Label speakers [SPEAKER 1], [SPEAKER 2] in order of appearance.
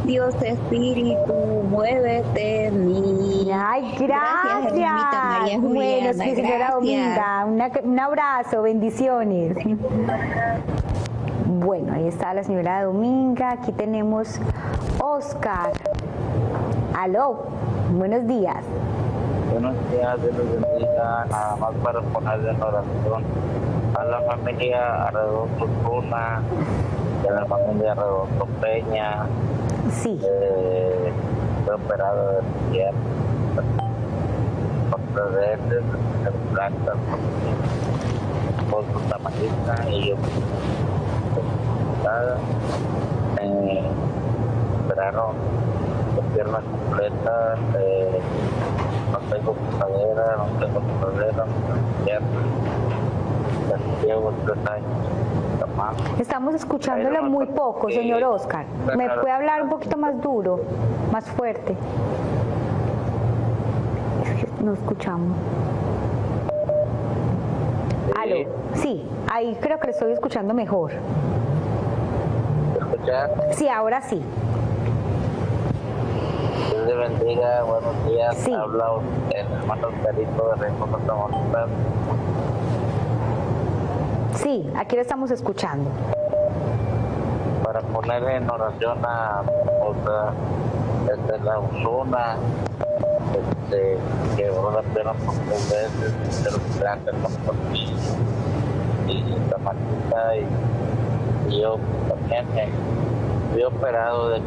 [SPEAKER 1] Dios Espíritu, muévete en mí.
[SPEAKER 2] Ay,
[SPEAKER 1] Gracias, hermanita María
[SPEAKER 2] gracias. Bueno,
[SPEAKER 1] Juliana,
[SPEAKER 2] sí, señora
[SPEAKER 1] gracias.
[SPEAKER 2] Dominga, un abrazo, bendiciones. Bueno, ahí está la señora Dominga. Aquí tenemos Oscar. Aló, buenos días.
[SPEAKER 3] Buenos días, Dios los bendiga. Nada más para ponerle en oración a la familia Arredondo Luna, a la familia Arredondo Peña,
[SPEAKER 2] Sí.
[SPEAKER 3] fue operado de pierna, contra de él, de planta, con su tamalita y yo, operaron de pierna completa, no tengo cadera, no tengo cadera, no tengo pierna. Llevo 3 años.
[SPEAKER 2] Estamos escuchándolo muy poco, señor Oscar. ¿Me puede hablar un poquito más duro, más fuerte? Es que no escuchamos. Aló, sí, ahí creo que lo estoy escuchando mejor.
[SPEAKER 3] ¿Me escuchas?
[SPEAKER 2] Sí, ahora sí.
[SPEAKER 3] Dios le bendiga, buenos días.
[SPEAKER 2] Sí.
[SPEAKER 3] Habla el hermano Oscarito de Reynosa, Tamaulipas.
[SPEAKER 2] Sí, aquí lo estamos escuchando.
[SPEAKER 3] Para poner en oración a mi esposa, la Osuna, quebró la pierna por 3 veces, pero se hace por mí, y Tamalita, y yo también me fui operado de